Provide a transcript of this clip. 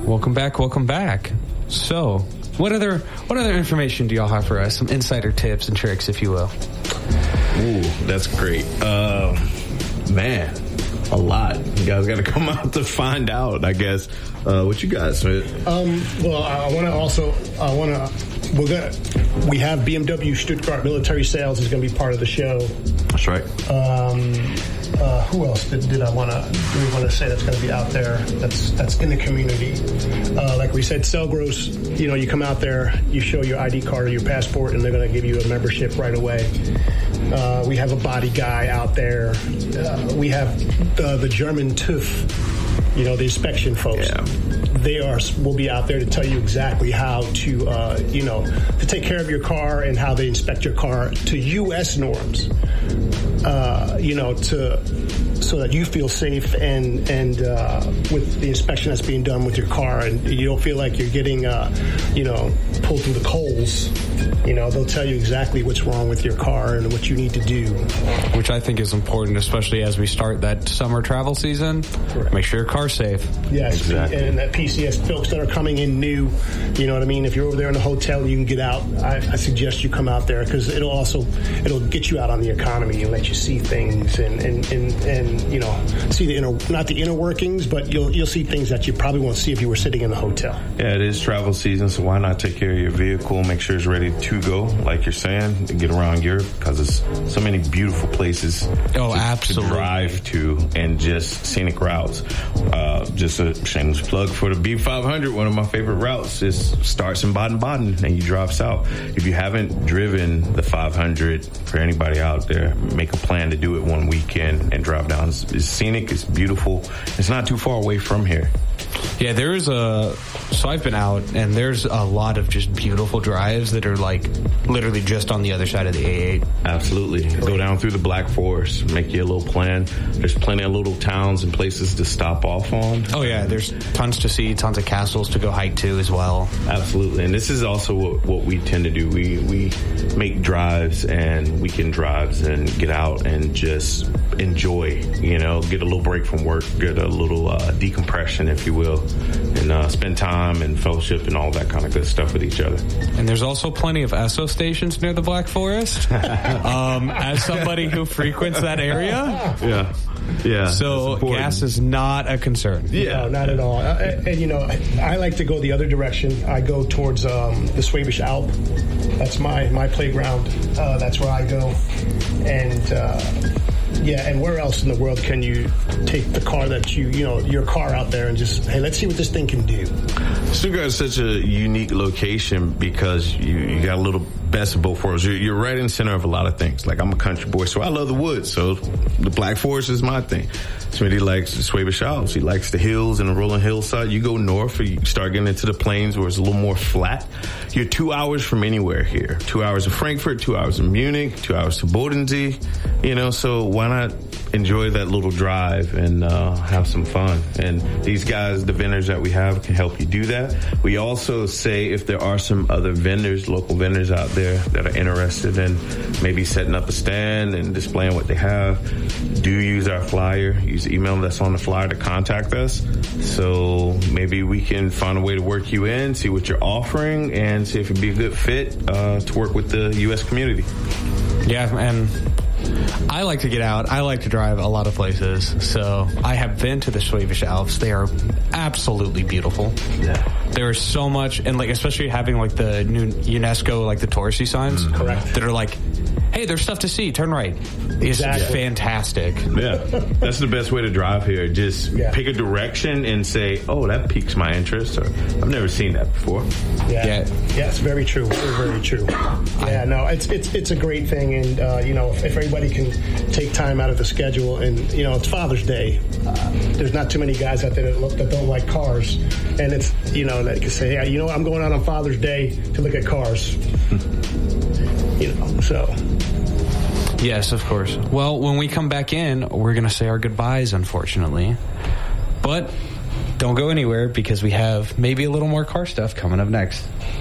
Welcome back. So, what other information do y'all have for us? Some insider tips and tricks, if you will. Ooh, that's great. Man, a lot. You guys got to come out to find out, I guess. What you got, Smith? We have BMW Stuttgart Military Sales is going to be part of the show. That's right. Who else did I want to say that's going to be out there? That's in the community. Like we said, Selgros. You come out there, you show your ID card or your passport, and they're going to give you a membership right away. We have a body guy out there. We have the German TÜV. The inspection folks. Yeah. Will be out there to tell you exactly how to take care of your car and how they inspect your car to U.S. norms. So that you feel safe and with the inspection that's being done with your car, and you don't feel like you're getting pulled through the coals. They'll tell you exactly what's wrong with your car and what you need to do. Which I think is important, especially as we start that summer travel season. Correct. Make sure your car's safe. Yes, exactly. And that PCS folks that are coming in new, you know what I mean? If you're over there in the hotel and you can get out, I suggest you come out there because it'll get you out on the economy and let you see things and see not the inner workings, but you'll see things that you probably won't see if you were sitting in the hotel. Yeah, it is travel season, so why not take care of your vehicle, make sure it's ready to go, like you're saying, and get around Europe, because there's so many beautiful places to drive to and just scenic routes. Just a shameless plug for the B500, one of my favorite routes. It starts in Baden-Baden and you drive south. If you haven't driven the 500, for anybody out there, make a plan to do it one weekend and drive down. It's scenic, it's beautiful. It's not too far away from here. Yeah, so I've been out, and there's a lot of just beautiful drives that are like literally just on the other side of the A8. Absolutely. Go down through the Black Forest, make you a little plan. There's plenty of little towns and places to stop off on. Oh yeah, there's tons to see, tons of castles to go hike to as well. Absolutely. And this is also what we tend to do. We make drives and weekend drives and get out and just enjoy, get a little break from work, get a little decompression, if you will, and spend time and fellowship and all that kind of good stuff with each other. And there's also plenty of Esso stations near the Black Forest. As somebody who frequents that area. Yeah. So gas is not a concern. Yeah, no, not at all. And I like to go the other direction. I go towards the Schwäbisch Alb. That's my playground. That's where I go. And and where else in the world can you take the car that your car out there and just, hey, let's see what this thing can do? Stuttgart is such a unique location because you got a little best of both worlds. You're right in the center of a lot of things. Like, I'm a country boy, so I love the woods. So the Black Forest is my thing. Smitty likes the Schwäbisch Alb. He likes the hills and the rolling hillside. You go north, or you start getting into the plains where it's a little more flat. You're 2 hours from anywhere here. 2 hours of Frankfurt, 2 hours of Munich, 2 hours to Bodensee. So why not enjoy that little drive and have some fun? And these guys, the vendors that we have, can help you do that. We also say if there are some other vendors, local vendors out there that are interested in maybe setting up a stand and displaying what they have, do use our flyer. Use the email that's on the flyer to contact us. So maybe we can find a way to work you in, see what you're offering, and see if it'd be a good fit to work with the U.S. community. Yeah, and I like to get out. I like to drive a lot of places. So I have been to the Schwäbisch Alps. They are absolutely beautiful. Yeah. There is so much, and especially having the new UNESCO, the touristy signs. Correct. That are hey, there's stuff to see. Turn right. It's fantastic. Yeah, that's the best way to drive here. Just pick a direction and say, oh, that piques my interest, or I've never seen that before. Yeah, it's very true. Very, very true. Yeah, no, it's a great thing, and if everybody can take time out of the schedule, and it's Father's Day. There's not too many guys out there that don't like cars, and it's that can say, hey, I'm going out on Father's Day to look at cars. So. Yes, of course. Well, when we come back in, we're going to say our goodbyes, unfortunately. But don't go anywhere because we have maybe a little more car stuff coming up next.